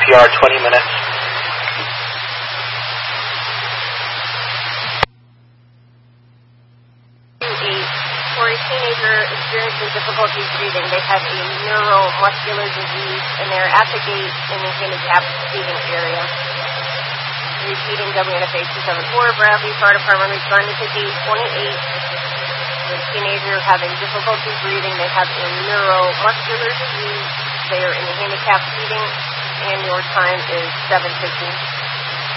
CPR 20 minutes. For a teenager experiencing difficulties breathing, they have a neuromuscular disease, and they're at the gate in the handicapped seating area. Repeating WNFA 274, Bradley Fire Department responding to gate 28. The teenager having difficulty breathing, they have a neuromuscular disease. They are in the handicapped seating, and your time is 7:15.